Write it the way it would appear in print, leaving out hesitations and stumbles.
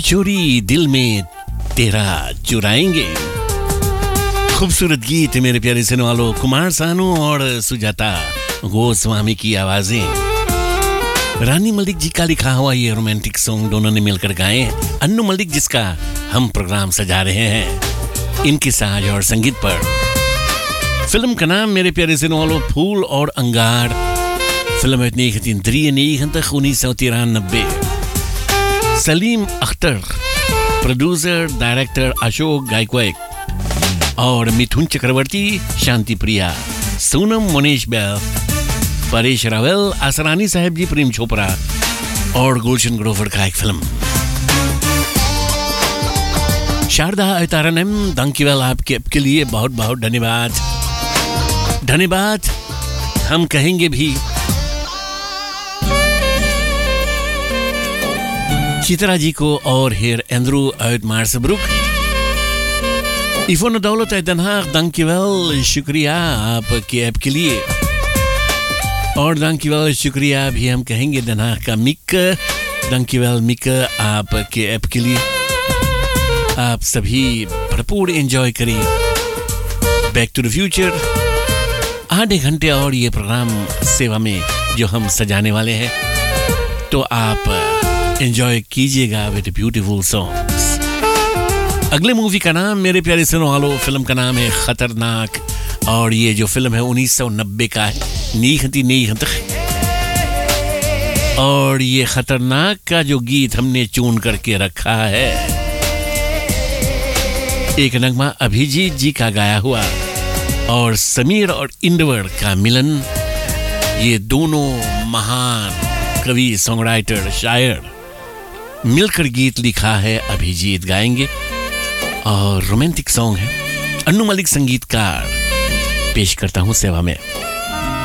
चोरी दिल में तेरा चुराएंगे। खूबसूरत गीत मेरे प्यारे सुनने वालों, कुमार सानू और सुजाता गोस्वामी की आवाजें। रानी मलिक जी का लिखा हुआ ये रोमांटिक सॉन्ग दोनों ने मिलकर गाए। अन्नू मलिक जिसका हम प्रोग्राम सजा रहे हैं इनकी साज और संगीत पर। फिल्म का नाम मेरे प्यारे सुनने वालों फूल और अंगार। Film uit 1993, 1993। Salim Akhtar, producer director Ashok Gaikwad और मिथुन चक्रवर्ती, शांति प्रिया, सोनम मोनेश बैल, परेश रावल, असरानी साहब जी, प्रेम चोपड़ा और गुलशन ग्रोवर का एक फिल्म। शारदा अवतारणम दंकीवाल आपके लिए बहुत बहुत धन्यवाद। धन्यवाद हम कहेंगे भी। चित्रा जी को और हेर एंड्रू uit Maarsebroek। इफोन दौलत uit Den Haag, dankjewel, शुक्रिया आपके ऐप के लिए। और dankjewel शुक्रिया भी हम कहेंगे Den Haag का मिक, dankjewel मिक आपके ऐप के लिए। आप सभी भरपूर एंजॉय करिए बैक टू द फ्यूचर। आधे घंटे और ये प्रोग्राम सेवा में जो हम सजाने वाले हैं, तो आप एंजॉय कीजिएगा विद ब्यूटीफुल सॉन्ग्स। अगले मूवी का नाम मेरे प्यारे सुनने वालों, फिल्म का नाम है खतरनाक। और ये जो फिल्म है 1990 का है, 1990। और ये खतरनाक का जो गीत हमने चुन करके रखा है, एक नगमा अभिजीत जी का गाया हुआ और समीर और इंदवर का मिलन। ये दोनों महान कवि, सॉन्ग शायर मिलकर गीत लिखा है, अभिजीत गाएंगे और रोमांटिक सॉन्ग है। अन्नू मलिक संगीतकार पेश करता हूं सेवा में।